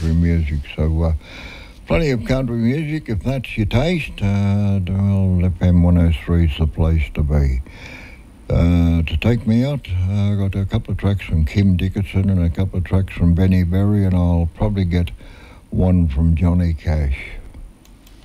country music. So plenty of country music. If that's your taste, well, FM 103 is the place to be. To take me out, I got a couple of tracks from Kim Dickinson and a couple of tracks from Benny Berry, and I'll probably get one from Johnny Cash.